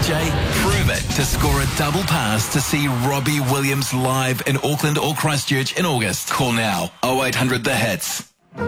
DJ, prove it to score a double pass to see Robbie Williams live in Auckland or Christchurch in August. Call now, 0800 The Hits.